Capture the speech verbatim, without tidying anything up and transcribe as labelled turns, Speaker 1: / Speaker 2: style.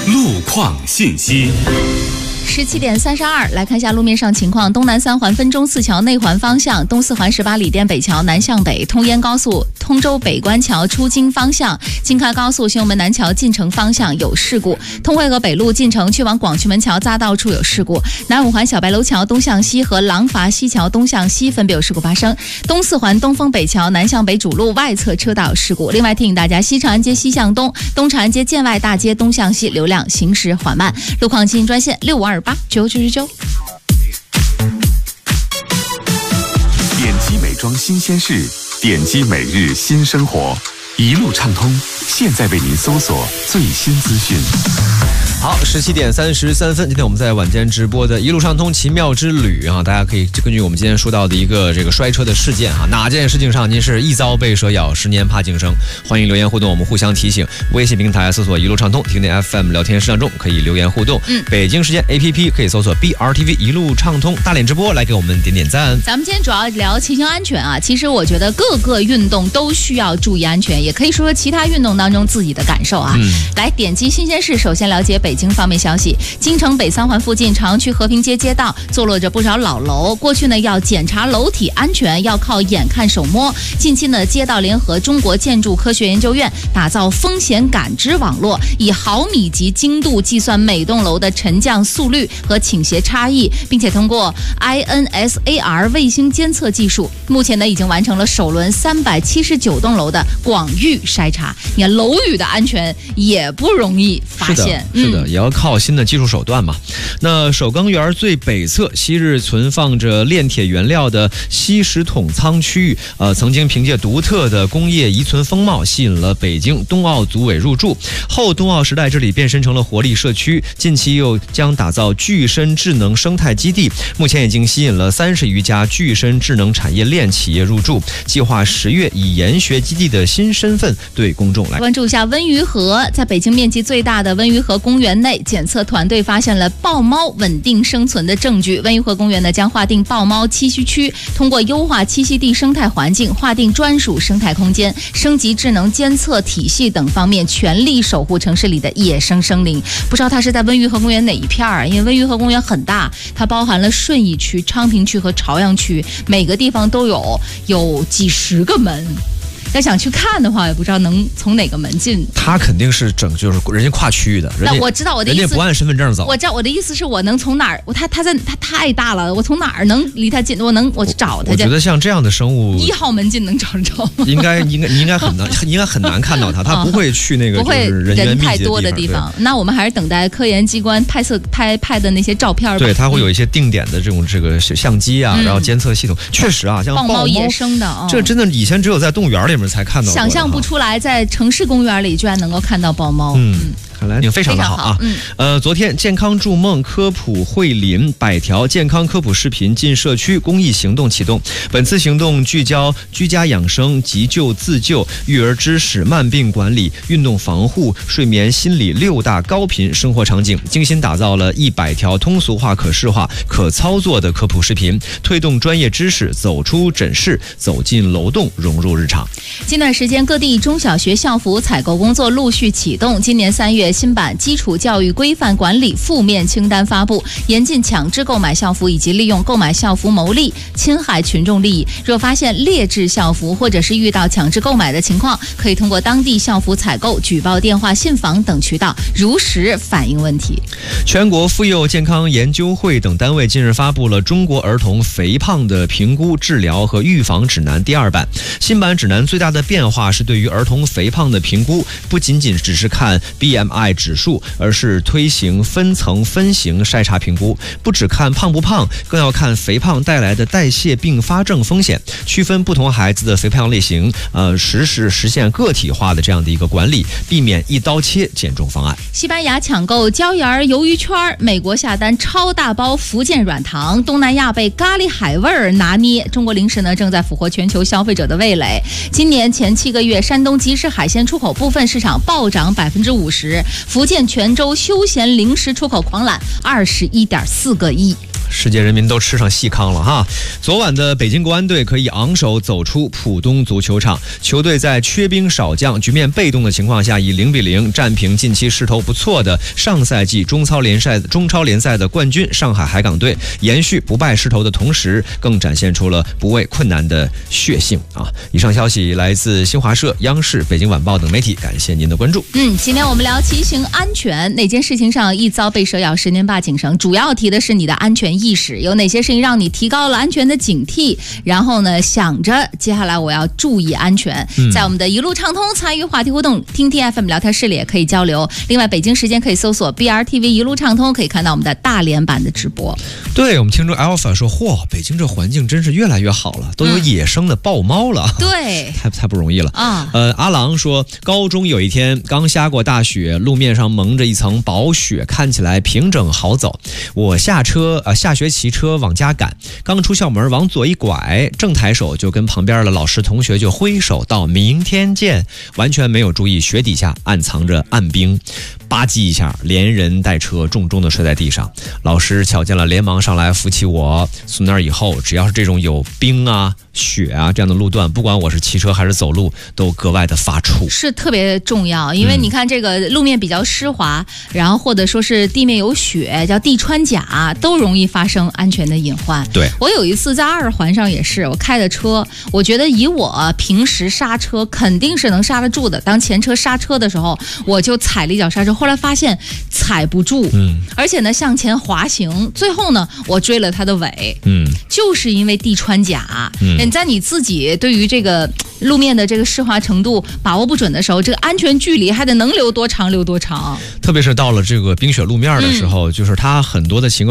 Speaker 1: 路况信息。
Speaker 2: 十七点三十二，来看一下路面上情况。东南三环分钟寺桥内环方向，东四环十八里店北桥南向北，通燕高速通州北关桥出京方向，京开高速西红门南桥进城方向有事故。通惠河北路进城去往广渠门桥匝道处有事故。南五环小白楼桥东向西和廊坊西桥东向西分别有事故发生。东四环东风北桥南向北主路外侧车道有事故。另外提醒大家，西长安街西向东、东长安街建外大街东向西流量行驶缓慢。路况信息专线六五二八九九九九。
Speaker 1: 点击美妆新鲜事，点击每日新生活，一路畅通，现在为您搜索最新资讯。
Speaker 3: 好，十七点三十三分，今天我们在晚间直播的一路畅通奇妙之旅啊，大家可以根据我们今天说到的一个这个摔车的事件啊，哪件事情上您是一遭被蛇咬，十年怕井绳？欢迎留言互动，我们互相提醒。微信平台搜索一路畅通，听听 F M 聊天室当中可以留言互动。嗯，北京时间 A P P 可以搜索 B R T V 一路畅通，大脸直播来给我们点点赞。
Speaker 2: 咱们今天主要聊骑行安全啊，其实我觉得各个运动都需要注意安全，也可以说说其他运动当中自己的感受啊。嗯，来点击新鲜事，首先了解北京方面消息。京城北三环附近朝阳区和平街街道坐落着不少老楼，过去呢要检查楼体安全要靠眼看手摸。近期呢，街道联合中国建筑科学研究院打造风险感知网络，以毫米级精度计算每栋楼的沉降速率和倾斜差异，并且通过 I N S A R 卫星监测技术，目前呢已经完成了首轮三百七十九栋楼的广域筛查。你看楼宇的安全也不容易发现，
Speaker 3: 是的，是的，嗯，也要靠新的技术手段嘛。那首钢园最北侧昔日存放着炼铁原料的锡石桶仓区域，呃，曾经凭借独特的工业遗存风貌，吸引了北京冬奥组委入驻。后冬奥时代，这里变身成了活力社区。近期又将打造具身智能生态基地，目前已经吸引了三十余家具身智能产业链企业入驻。计划十月以研学基地的新身份对公众来
Speaker 2: 关注一下温榆河。在北京面积最大的温榆河公园内，检测团队发现了豹猫稳定生存的证据。温榆河公园呢，将划定豹猫栖息区，通过优化栖息地生态环境，划定专属生态空间，升级智能监测体系等方面，全力守护城市里的野生生灵。不知道它是在温榆河公园哪一片儿？因为温榆河公园很大，它包含了顺义区、昌平区和朝阳区，每个地方都有有几十个门。要想去看的话，也不知道能从哪个门进。
Speaker 3: 他肯定是整就是人家跨区域的，
Speaker 2: 那我知道我的意思，
Speaker 3: 人家不按身份证走。
Speaker 2: 我知道我的意思是我能从哪儿？他他在他太大了，我从哪儿能离他近？我能我去找他去。
Speaker 3: 我觉得像这样的生物，
Speaker 2: 一号门禁能找得着吗？
Speaker 3: 应该应该应该很难，应该很难看到它。他不会去那个就是人员密集的地方，
Speaker 2: 人太多的地方。那我们还是等待科研机关拍摄拍拍的那些照片吧。
Speaker 3: 对，它会有一些定点的这种这个相机啊，嗯，然后监测系统。确实啊，像
Speaker 2: 豹猫野生的，哦，
Speaker 3: 这真的以前只有在动物园里面才看到过。
Speaker 2: 想象不出来，在城市公园里居然能够看到豹猫。
Speaker 3: 嗯。嗯，看来非常的好啊。嗯，呃，昨天健康筑梦科普惠林百条健康科普视频进社区公益行动启动。本次行动聚焦居家养生、急救自救、育儿知识、慢病管理、运动防护、睡眠心理六大高频生活场景，精心打造了一百条通俗化、可视化、可操作的科普视频，推动专业知识走出诊室，走进楼栋，融入日常。
Speaker 2: 近段时间，各地中小学校服采购工作陆续启动。今年三月，新版基础教育规范管理负面清单发布，严禁强制购买校服以及利用购买校服牟利，侵害群众利益。若发现劣质校服或者是遇到强制购买的情况，可以通过当地校服采购、举报电话、信访等渠道如实反映问题。
Speaker 3: 全国妇幼健康研究会等单位近日发布了《中国儿童肥胖的评估、治疗和预防指南》第二版。新版指南最大的变化是对于儿童肥胖的评估，不仅仅只是看 B M I 指数，而是推行分层分型筛查评估，不只看胖不胖，更要看肥胖带来的代谢并发症风险，区分不同孩子的肥胖类型，呃，实时实现个体化的这样的一个管理，避免一刀切减重方案。
Speaker 2: 西班牙抢购椒盐鱿鱼圈，美国下单超大包福建软糖，东南亚被咖喱海味儿拿捏，中国零食呢正在俘获全球消费者的味蕾。今年前七个月，山东即食海鲜出口部分市场暴涨百分之五十，福建泉州休闲零食出口狂揽二十一点四个亿。
Speaker 3: 世界人民都吃上细糠了哈。昨晚的北京国安队可以昂首走出浦东足球场，球队在缺兵少将、局面被动的情况下，以零比零战平近期势头不错的上赛季中超联赛中超联赛的冠军上海海港队，延续不败势头的同时，更展现出了不畏困难的血性啊！以上消息来自新华社、央视、北京晚报等媒体，感谢您的关注。
Speaker 2: 嗯，今天我们聊骑行安全，哪件事情上一遭被蛇咬，十年怕井绳？主要提的是你的安全意识，有哪些事情让你提高了安全的警惕？然后呢，想着接下来我要注意安全。嗯、在我们的一路畅通参与话题互动，听听 F M 聊天室里也可以交流。另外，北京时间可以搜索 B R T V 一路畅通，可以看到我们的大连版的直播。
Speaker 3: 对我们听众 Alpha 说，嚯，北京这环境真是越来越好了，都有野生的豹猫了。
Speaker 2: 嗯、对，
Speaker 3: 太太不容易了
Speaker 2: 啊。
Speaker 3: 呃，阿郎说，高中有一天刚下过大雪，路面上蒙着一层薄雪，看起来平整好走。我下车呃下学骑车往家赶，刚出校门往左一拐，正抬手就跟旁边的老师同学就挥手道明天见，完全没有注意雪底下暗藏着暗冰，吧唧一下连人带车重重的摔在地上。老师瞧见了，连忙上来扶起我。从那以后，只要是这种有冰啊雪啊这样的路段，不管我是骑车还是走路，都格外的发怵，
Speaker 2: 是特别重要。因为你看这个路面比较湿滑，嗯、然后或者说是地面有雪，叫地穿甲，都容易发生安全的隐患。
Speaker 3: 对，
Speaker 2: 我有一次在二环上也是，我开的车，我觉得以我平时刹车肯定是能刹得住的。当前车刹车的时候，我就踩了一脚刹车，后来发现踩不住，嗯，而且呢向前滑行，最后呢我追了他的尾，嗯，就是因为地穿甲，嗯，你在你自己对于这个路面的这个湿滑程度把握不准的时候，这个安全距离还得能留多长留多长。
Speaker 3: 特别是到了这个冰雪路面的时候，嗯、就是它很多的情况。